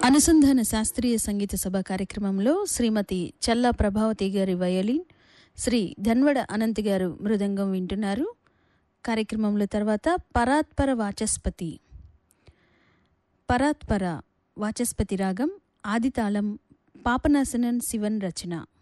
అనుసంధాన శాస్త్రీయ సంగీత సభ కార్యక్రమంలో శ్రీమతి చల్లా ప్రభావతి గారి వయోలిన్, శ్రీ ధన్వడ అనంత్ గారు మృదంగం వింటున్నారు. కార్యక్రమంలో తర్వాత పరాత్పర వాచస్పతి రాగం, ఆదితాళం, పాపనాసనన్ శివన్ రచన.